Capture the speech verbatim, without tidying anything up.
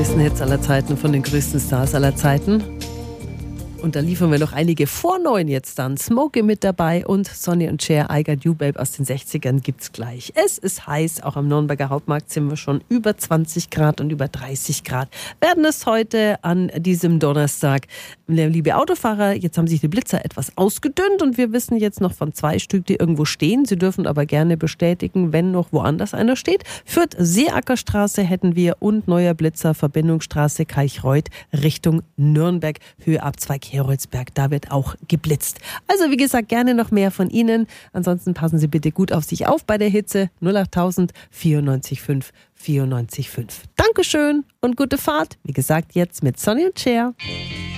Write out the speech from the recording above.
größten Hits aller Zeiten, von den größten Stars aller Zeiten. Und da liefern wir noch einige vor neun jetzt dann. Smokey mit dabei und Sonny und Cher, I Got You Babe aus den sechzigern gibt's gleich. Es ist heiß, auch am Nürnberger Hauptmarkt sind wir schon über zwanzig Grad und über dreißig Grad. Werden es heute an diesem Donnerstag. Liebe Autofahrer, jetzt haben sich die Blitzer etwas ausgedünnt und wir wissen jetzt noch von zwei Stück, die irgendwo stehen. Sie dürfen aber gerne bestätigen, wenn noch woanders einer steht. Fürth Seeackerstraße hätten wir und neuer Blitzer Verbindungsstraße Kalchreuth Richtung Nürnberg, Höhe ab zwei Heroldsberg, da wird auch geblitzt. Also wie gesagt, gerne noch mehr von Ihnen. Ansonsten passen Sie bitte gut auf sich auf bei der Hitze. null achttausend vierundneunzig fünf vierundneunzig fünf. Dankeschön und gute Fahrt. Wie gesagt, jetzt mit Sonny und Cher.